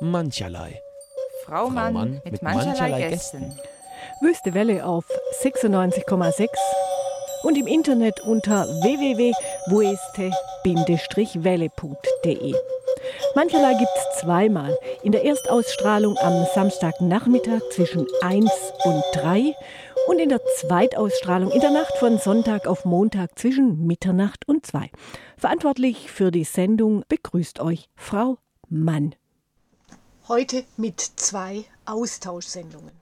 mancherlei. Frau Mann mit mancherlei Gästen. Wüste Welle auf 96,6 und im Internet unter www.wueste-welle.de. Mancherlei gibt's zweimal. In der Erstausstrahlung am Samstagnachmittag zwischen 1 und 3 und in der Zweitausstrahlung in der Nacht von Sonntag auf Montag zwischen Mitternacht und 2. Verantwortlich für die Sendung begrüßt euch Frau Mann. Heute mit 2 Austauschsendungen.